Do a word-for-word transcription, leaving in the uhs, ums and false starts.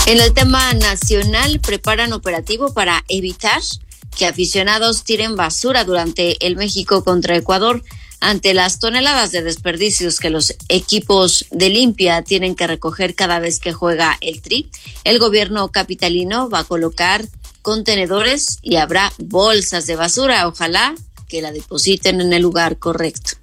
En el tema nacional, preparan operativo para evitar que aficionados tiren basura durante el México contra Ecuador ante las toneladas de desperdicios que los equipos de limpia tienen que recoger cada vez que juega el Tri. El gobierno capitalino va a colocar contenedores y habrá bolsas de basura. Ojalá que la depositen en el lugar correcto.